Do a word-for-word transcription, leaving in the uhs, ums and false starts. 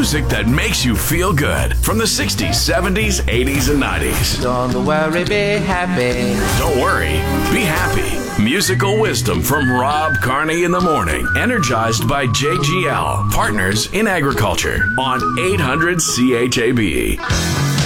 music that makes you feel good from the sixties, seventies, eighties, and nineties. Don't worry, be happy. Don't worry, be happy. Musical wisdom from Rob Carney in the morning. Energized by J G L, Partners in Agriculture on eight hundred C H A B.